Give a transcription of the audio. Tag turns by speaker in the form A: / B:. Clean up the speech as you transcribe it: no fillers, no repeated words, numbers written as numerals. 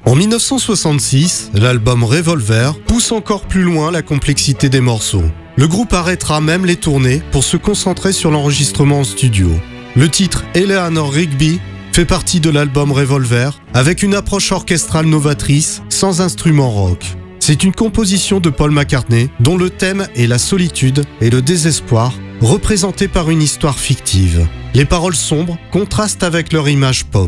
A: En 1966, l'album Revolver pousse encore plus loin la complexité des morceaux. Le groupe arrêtera même les tournées pour se concentrer sur l'enregistrement en studio. Le titre Eleanor Rigby fait partie de l'album Revolver avec une approche orchestrale novatrice sans instruments rock. C'est une composition de Paul McCartney dont le thème est la solitude et le désespoir, représentés par une histoire fictive. Les paroles sombres contrastent avec leur image pop.